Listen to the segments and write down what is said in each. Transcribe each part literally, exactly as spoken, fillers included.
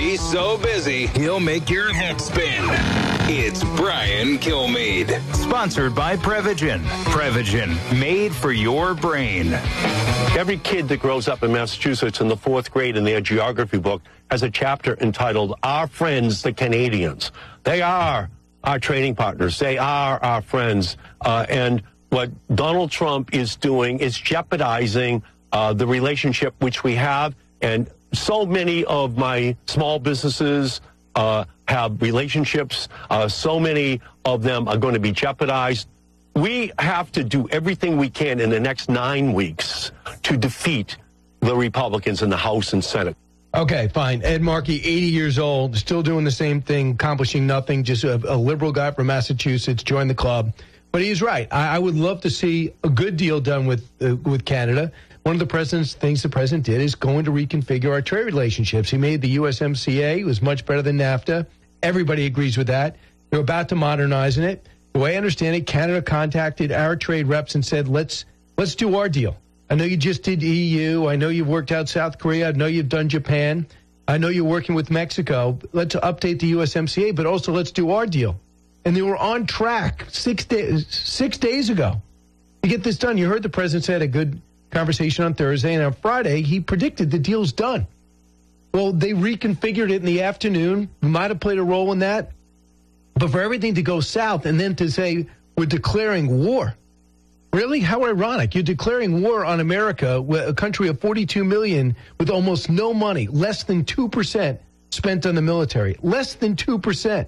He's so busy, he'll make your head spin. It's Brian Kilmeade. Sponsored by Prevagen. Prevagen, made for your brain. Every kid that grows up in Massachusetts in the fourth grade in their geography book has a chapter entitled Our Friends, the Canadians. They are our trading partners. They are our friends. Uh, and what Donald Trump is doing is jeopardizing uh, the relationship which we have. And so many of my small businesses uh, have relationships. Uh, so many of them are going to be jeopardized. We have to do everything we can in the next nine weeks to defeat the Republicans in the House and Senate. Okay, fine. Ed Markey, eighty years old, still doing the same thing, accomplishing nothing, just a, a liberal guy from Massachusetts, joined the club. But he's right. I, I would love to see a good deal done with uh, with Canada. One of the president's things the president did is going to reconfigure our trade relationships. He made the U S M C A. It was much better than NAFTA. Everybody agrees with that. They're about to modernize it. The way I understand it, Canada contacted our trade reps and said, let's let's do our deal. I know you just did E U. I know you've worked out South Korea. I know you've done Japan. I know you're working with Mexico. Let's update the U S M C A, but also let's do our deal. And they were on track six days six days ago to get this done. You heard the president said a good conversation on Thursday, and on Friday he predicted the deal's done. Well, they reconfigured it in the afternoon. Might have played a role in that. But for everything to go south and then to say we're declaring war. Really? How ironic. You're declaring war on America, a country of forty-two million with almost no money, less than two percent spent on the military. Less than two percent.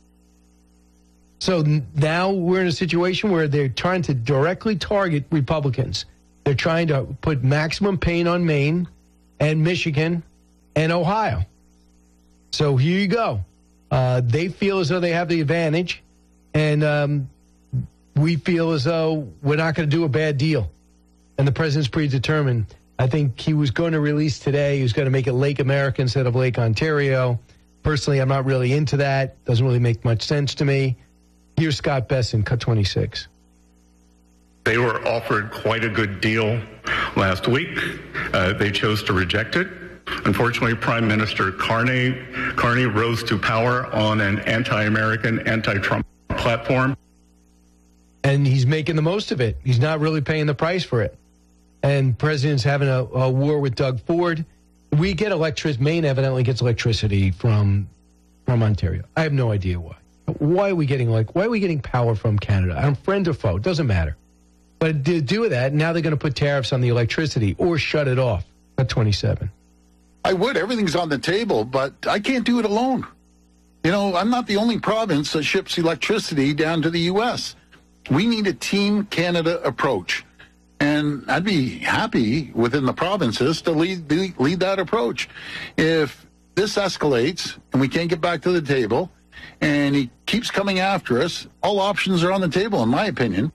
So now we're in a situation where they're trying to directly target Republicans. They're trying to put maximum pain on Maine and Michigan and Ohio. So here you go. Uh, they feel as though they have the advantage, and um, we feel as though we're not going to do a bad deal. And the president's predetermined. I think he was going to release today, he was going to make it Lake America instead of Lake Ontario. Personally, I'm not really into that. Doesn't really make much sense to me. Here's Scott Besson, Cut twenty-six. They were offered quite a good deal last week. Uh, they chose to reject it. Unfortunately, Prime Minister Carney, Carney rose to power on an anti-American, anti-Trump platform. And he's making the most of it. He's not really paying the price for it. And president's having a, a war with Doug Ford. We get electricity. Maine evidently gets electricity from from Ontario. I have no idea why. Why are we getting like? Why are we getting power from Canada? I'm friend or foe. It doesn't matter. But to do that, now they're going to put tariffs on the electricity or shut it off. At twenty-seven. I would. Everything's on the table, but I can't do it alone. You know, I'm not the only province that ships electricity down to the U S. We need a Team Canada approach. And I'd be happy within the provinces to lead, lead that approach. If this escalates and we can't get back to the table and he keeps coming after us, all options are on the table, in my opinion.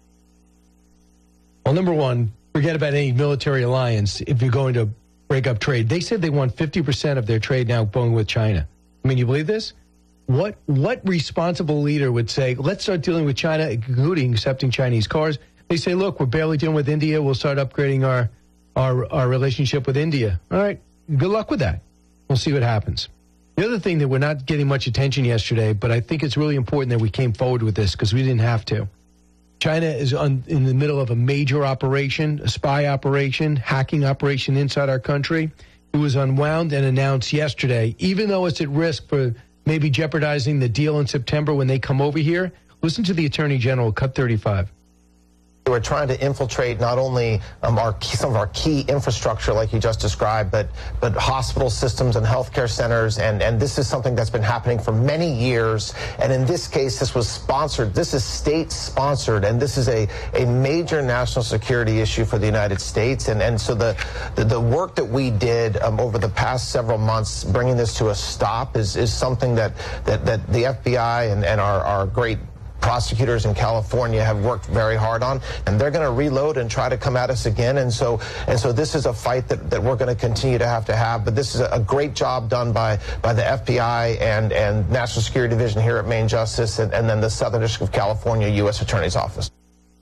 Well, number one, forget about any military alliance if you're going to break up trade. They said they want fifty percent of their trade now going with China. I mean, you believe this? What what responsible leader would say, let's start dealing with China, including accepting Chinese cars? They say, look, we're barely dealing with India. We'll start upgrading our, our, our relationship with India. All right, good luck with that. We'll see what happens. The other thing that we're not getting much attention yesterday, but I think it's really important that we came forward with this because we didn't have to. China is on, in the middle of a major operation, a spy operation, hacking operation inside our country. It was unwound and announced yesterday, even though it's at risk for maybe jeopardizing the deal in September when they come over here. Listen to the Attorney General, Cut thirty-five. We're trying to infiltrate not only um, our key, some of our key infrastructure, like you just described, but but hospital systems and healthcare centers, and and this is something that's been happening for many years. And in this case, this was sponsored. This is state-sponsored, and this is a a major national security issue for the United States. And and so the the, the work that we did um, over the past several months, bringing this to a stop, is is something that that that the F B I and and our our great prosecutors in California have worked very hard on, and they're going to reload and try to come at us again. And so and so this is a fight that, that we're going to continue to have to have. But this is a great job done by, by the F B I and, and National Security Division here at Maine Justice, and, and then the Southern District of California U S Attorney's Office.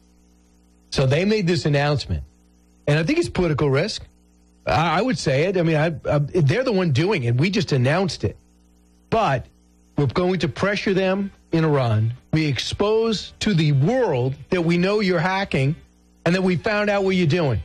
So they made this announcement, and I think it's political risk. I, I would say it. I mean, I, I, they're the one doing it. We just announced it. But we're going to pressure them in Iran. We expose to the world that we know you're hacking and that we found out what you're doing.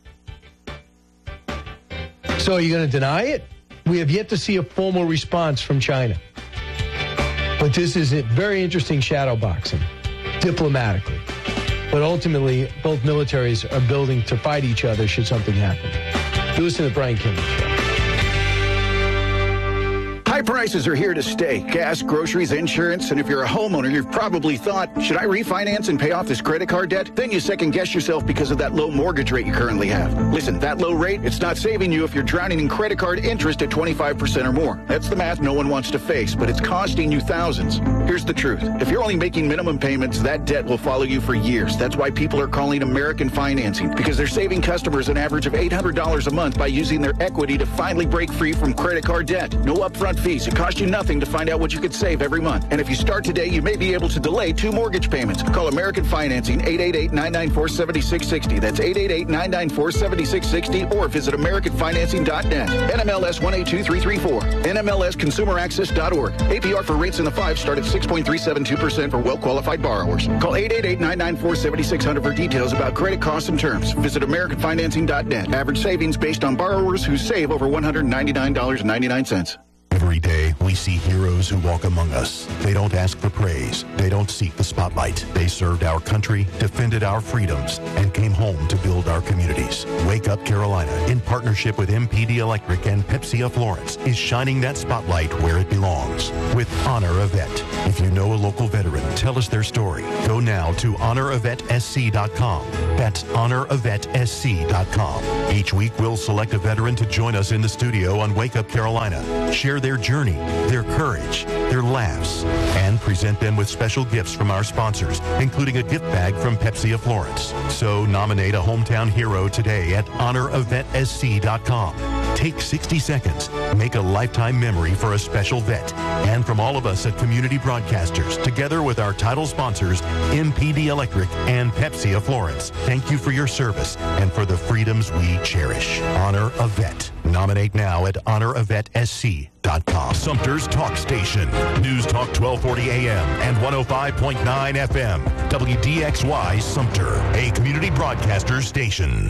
So are you going to deny it? We have yet to see a formal response from China. But this is a very interesting shadow boxing, diplomatically. But ultimately, both militaries are building to fight each other should something happen. You listen to the Brian Kilmeade Show. High prices are here to stay. Gas, groceries, insurance, and if you're a homeowner, you've probably thought, should I refinance and pay off this credit card debt? Then you second guess yourself because of that low mortgage rate you currently have. Listen, that low rate, it's not saving you if you're drowning in credit card interest at twenty-five percent or more. That's the math no one wants to face, but it's costing you thousands. Here's the truth. If you're only making minimum payments, that debt will follow you for years. That's why people are calling American Financing, because they're saving customers an average of eight hundred dollars a month by using their equity to finally break free from credit card debt. No upfront fees. It costs you nothing to find out what you could save every month. And if you start today, you may be able to delay two mortgage payments. Call American Financing, eight eight eight, nine nine four, seven six six zero. That's eight eight eight, nine nine four, seven six six zero, or visit American Financing dot net. N M L S one eight two three three four. N M L S Consumer Access dot org. A P R for rates in the five start at six point three seven two percent for well-qualified borrowers. Call eight eight eight, nine nine four, seven six zero zero for details about credit costs and terms. Visit American Financing dot net. Average savings based on borrowers who save over one hundred ninety-nine dollars and ninety-nine cents. Every day, we see heroes who walk among us. They don't ask for praise. They don't seek the spotlight. They served our country, defended our freedoms, and came home to build our communities. Wake Up Carolina, in partnership with M P D Electric and Pepsi of Florence, is shining that spotlight where it belongs with Honor a Vet. If you know a local veteran, tell us their story. Go now to honor a vet s c dot com. That's honor a vet s c dot com. Each week, we'll select a veteran to join us in the studio on Wake Up Carolina. Share their journey, their courage, their laughs, and present them with special gifts from our sponsors, including a gift bag from Pepsi of Florence. So nominate a hometown hero today at honor a vet s c dot com. Take sixty seconds. Make a lifetime memory for a special vet. And from all of us at Community Broadcasters, together with our title sponsors, M P D Electric and Pepsi of Florence, thank you for your service and for the freedoms we cherish. Honor a Vet. Nominate now at honor a vet s c dot com. Sumter's Talk Station. News Talk twelve forty A M and one oh five point nine F M. W D X Y Sumter, a community broadcaster station.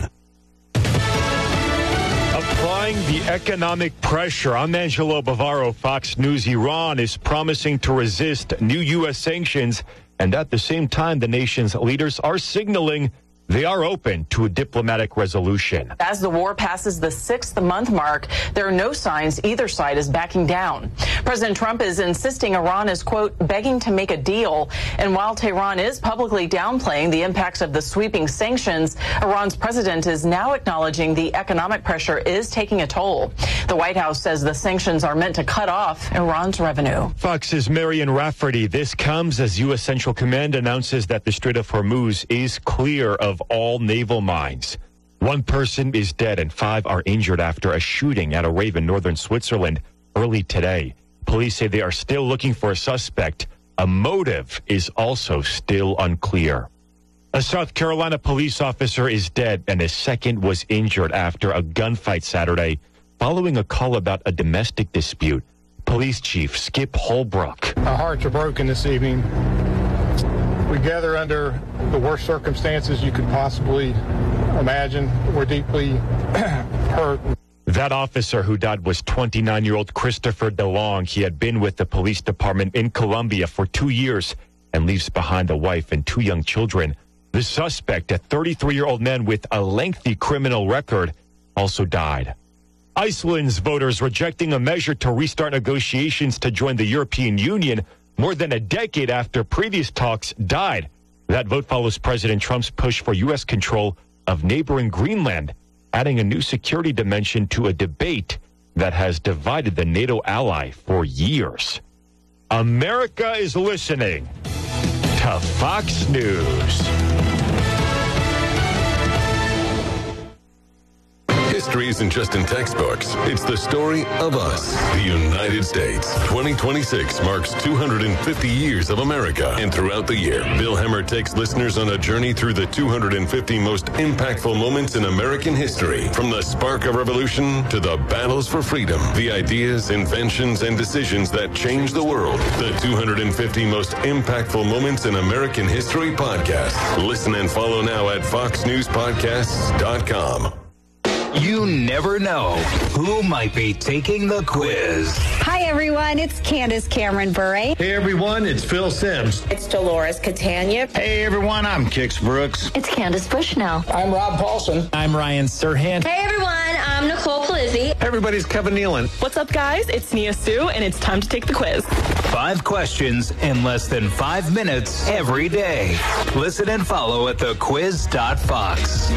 Applying the economic pressure, I'm Angelo Bavaro, Fox News. Iran is promising to resist new U S sanctions, and at the same time, the nation's leaders are signaling they are open to a diplomatic resolution. As the war passes the sixth month mark, there are no signs either side is backing down. President Trump is insisting Iran is, quote, begging to make a deal. And while Tehran is publicly downplaying the impacts of the sweeping sanctions, Iran's president is now acknowledging the economic pressure is taking a toll. The White House says the sanctions are meant to cut off Iran's revenue. Fox's Marion Rafferty. This comes as U S. Central Command announces that the Strait of Hormuz is clear of all naval mines. One person is dead and five are injured after a shooting at a rave in northern Switzerland early today. Police say they are still looking for a suspect. A motive is also still unclear. A South Carolina police officer is dead and a second was injured after a gunfight Saturday following a call about a domestic dispute. Police Chief Skip Holbrook. Our hearts are broken this evening. We gather under the worst circumstances you could possibly imagine. We're deeply hurt. That officer who died was twenty-nine-year-old Christopher DeLong. He had been with the police department in Columbia for two years and leaves behind a wife and two young children. The suspect, a thirty-three-year-old man with a lengthy criminal record, also died. Iceland's voters rejecting a measure to restart negotiations to join the European Union more than a decade after previous talks died. That vote follows President Trump's push for U S control of neighboring Greenland, adding a new security dimension to a debate that has divided the NATO ally for years. America is listening to Fox News. History isn't just in textbooks. It's the story of us, the United States. twenty twenty-six marks two hundred fifty years of America. And throughout the year, Bill Hemmer takes listeners on a journey through the two hundred fifty most impactful moments in American history. From the spark of revolution to the battles for freedom, the ideas, inventions, and decisions that changed the world. The two hundred fifty most impactful moments in American history podcast. Listen and follow now at fox news podcasts dot com. You never know who might be taking the quiz. Hi, everyone. It's Candace Cameron Bure. Hey, everyone. It's Phil Sims. It's Dolores Catania. Hey, everyone. I'm Kix Brooks. It's Candace Bushnell. I'm Rob Paulson. I'm Ryan Serhant. Hey, everyone. I'm Nicole Palizzi. Hey, everybody's Kevin Nealon. What's up, guys? It's Nia Sue, and it's time to take the quiz. Five questions in less than five minutes every day. Listen and follow at the quiz dot fox.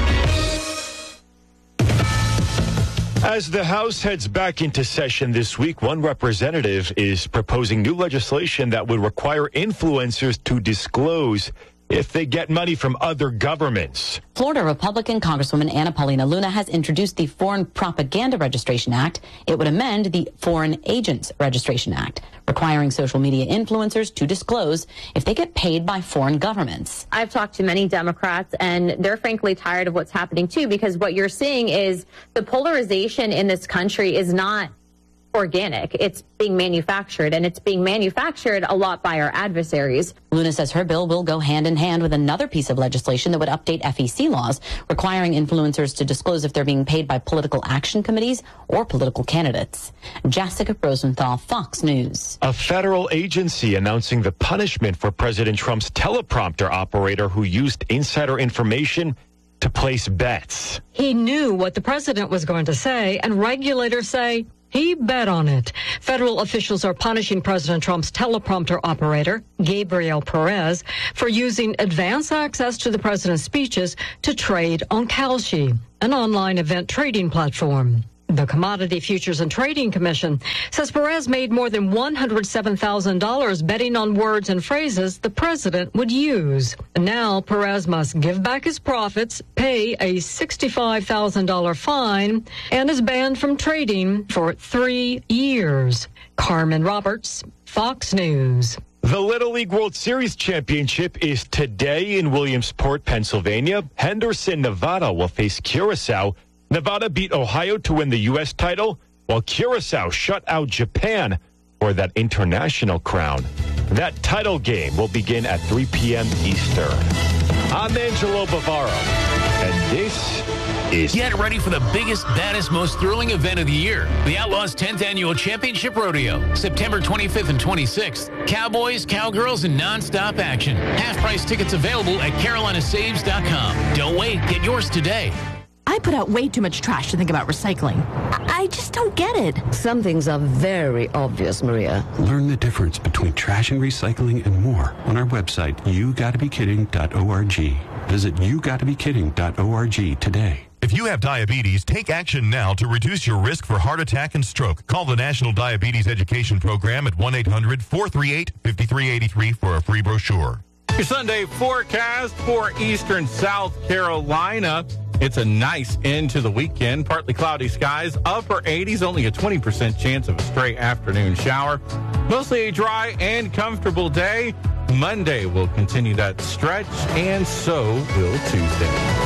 As the House heads back into session this week, one representative is proposing new legislation that would require influencers to disclose if they get money from other governments. Florida Republican Congresswoman Anna Paulina Luna has introduced the Foreign Propaganda Registration Act. It would amend the Foreign Agents Registration Act, requiring social media influencers to disclose if they get paid by foreign governments. I've talked to many Democrats, and they're frankly tired of what's happening, too, because what you're seeing is the polarization in this country is not organic. It's being manufactured, and it's being manufactured a lot by our adversaries. Luna says her bill will go hand in hand with another piece of legislation that would update F E C laws, requiring influencers to disclose if they're being paid by political action committees or political candidates. Jessica Rosenthal, Fox News. A federal agency announcing the punishment for President Trump's teleprompter operator who used insider information to place bets. He knew what the president was going to say, and regulators say he bet on it. Federal officials are punishing President Trump's teleprompter operator, Gabriel Perez, for using advance access to the president's speeches to trade on Kalshi, an online event trading platform. The Commodity Futures and Trading Commission says Perez made more than one hundred seven thousand dollars betting on words and phrases the president would use. Now Perez must give back his profits, pay a sixty-five thousand dollars fine, and is banned from trading for three years. Carmen Roberts, Fox News. The Little League World Series Championship is today in Williamsport, Pennsylvania. Henderson, Nevada will face Curacao. Nevada beat Ohio to win the U S title, while Curacao shut out Japan for that international crown. That title game will begin at three p.m. Eastern. I'm Angelo Bavaro, and this is... Get ready for the biggest, baddest, most thrilling event of the year. The Outlaws' tenth Annual Championship Rodeo, September twenty-fifth and twenty-sixth. Cowboys, cowgirls, and nonstop action. Half-price tickets available at carolina saves dot com. Don't wait. Get yours today. I put out way too much trash to think about recycling. I just don't get it. Some things are very obvious, Maria. Learn the difference between trash and recycling and more on our website, you gotta be kidding dot org. Visit you gotta be kidding dot org today. If you have diabetes, take action now to reduce your risk for heart attack and stroke. Call the National Diabetes Education Program at one eight hundred four three eight five three eight three for a free brochure. Your Sunday forecast for eastern South Carolina. It's a nice end to the weekend. Partly cloudy skies, upper eighties, only a twenty percent chance of a stray afternoon shower. Mostly a dry and comfortable day. Monday will continue that stretch, and so will Tuesday.